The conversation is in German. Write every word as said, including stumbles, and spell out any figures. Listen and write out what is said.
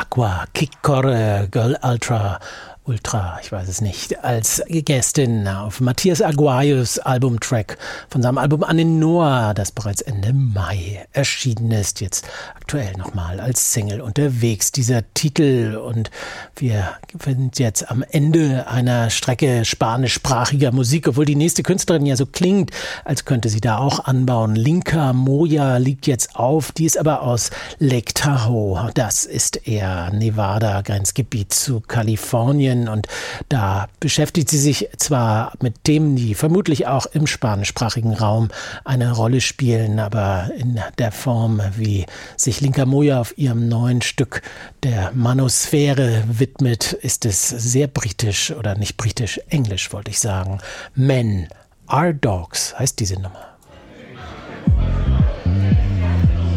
Aqua, Kikore, Girl Ultra, Ultra, ich weiß es nicht, als Gästin auf Matthias Aguayos Albumtrack von seinem Album Anenoa, das bereits Ende Mai erschienen ist, jetzt aktuell nochmal als Single unterwegs, dieser Titel. Und wir sind jetzt am Ende einer Strecke spanischsprachiger Musik, obwohl die nächste Künstlerin ja so klingt, als könnte sie da auch anbauen. Linka Moya liegt jetzt auf, die ist aber aus Lake Tahoe, das ist eher Nevada-Grenzgebiet zu Kalifornien. Und da beschäftigt sie sich zwar mit Themen, die vermutlich auch im spanischsprachigen Raum eine Rolle spielen, aber in der Form, wie sich Linka Moya auf ihrem neuen Stück der Manosphäre widmet, ist es sehr britisch oder nicht britisch, englisch wollte ich sagen. Men are Dogs heißt diese Nummer.